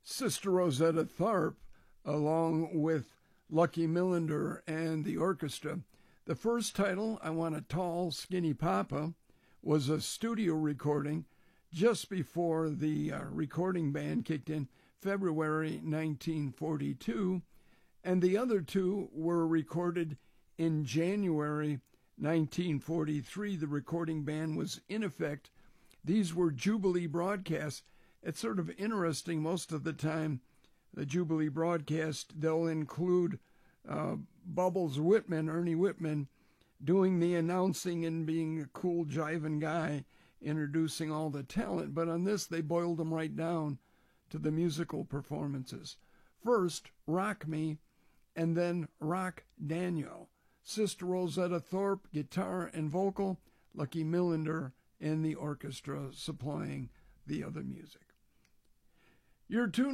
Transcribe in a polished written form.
Sister Rosetta Tharpe, along with Lucky Millinder and the orchestra. The first title, I Want a Tall, Skinny Papa, was a studio recording just before the recording band kicked in, February 1942, and the other two were recorded in January 1943. The recording band was in effect. These were Jubilee broadcasts. It's sort of interesting. Most of the time, the Jubilee broadcast, they'll include Bubbles Whitman, Ernie Whitman, doing the announcing and being a cool, jiving guy, introducing all the talent. But on this, they boiled them right down to the musical performances. First, Rock Me, and then Rock Daniel. Sister Rosetta Tharpe, guitar and vocal, Lucky Millinder and the orchestra supplying the other music. You're tuned